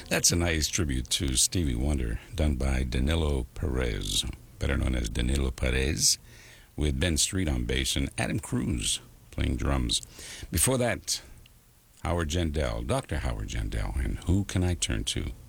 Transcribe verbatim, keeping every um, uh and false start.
That's a nice tribute to Stevie Wonder, done by Danilo Perez, better known as Danilo Perez, with Ben Street on bass and Adam Cruz playing drums. Before that, Howard Jandell, Doctor Howard Jandell, and Who Can I Turn To?